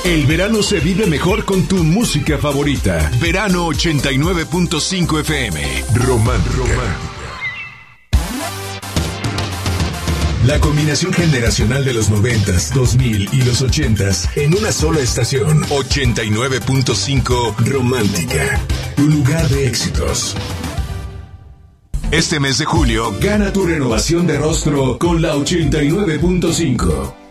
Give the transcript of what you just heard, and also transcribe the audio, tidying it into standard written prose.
El verano se vive mejor con tu música favorita. Verano 89.5 FM. Romántica. La combinación generacional de los 90s, 2000 y los 80s en una sola estación. 89.5 Romántica. Tu lugar de éxitos. Este mes de julio, gana tu renovación de rostro con la 89.5.